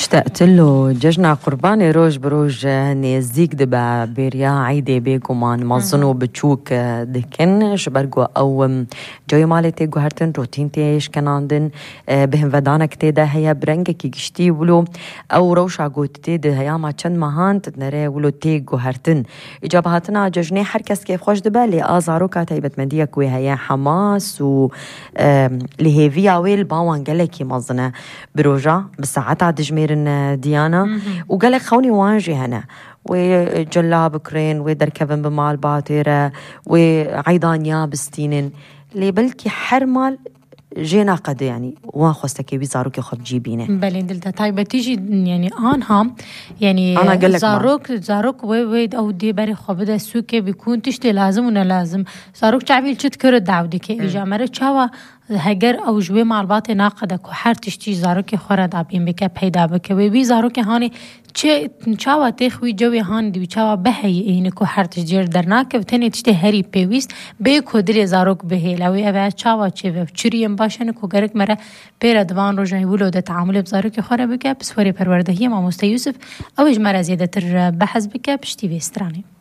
اشتقت له ججنا قرباني روج بروج نيزيك دبا بيريا عيدي بيكمان مظنو بتشوك دكن شبرقو او جوي مالي تيجو هرتن روتين تيش كناندن بهم ودانا كتيدا هيا برنجة كي گشتي ولو او روش عقو تيدا هيا ما چند مهان تتنري ولو تيجو هرتن اجابهاتنا ججني هر کس كيف خوش دبا لي آزارو كاتايبت مندية كوي هيا حماس و لهيفيا ويل باوان قلكي مظنة بروجا بالساعات عاد جميرن ديانا وقالك خوني واجي هنا وجلاب كرين ودركبن بمال باطرة وعيدان يابستينن اللي بلكي حرمال جينا قد يعني وان خوستكي بيزاروكي خب جيبينه بله دلتا تايبه تيجي يعني آنها يعني زاروك ويد او دي بري خوبده سوكي بيكون تشتي لازم ونا لازم زاروك تعبيل چت کرد دعودكي ايجا مره چاوا هگر او جوی معلومات ناقده که هر تشتی زاروکی خورد آبیم بکه پیدا بکه و بی زاروکی هانی چه چاوا تخوی جوی هان دی چاوا بهی اینه که هر تشجیر درناکه و تنی تشتی هری پیویست به کدری زاروک بهی لوی اوه چاوا چه و چریم باشن که گرک مره پیر دوان رو جای ولود تعامل بزاروکی خورد بکه بسوری پروردهی ما مست یوسف اوج مره زیاده تر بحث بکه پشتی وسترانی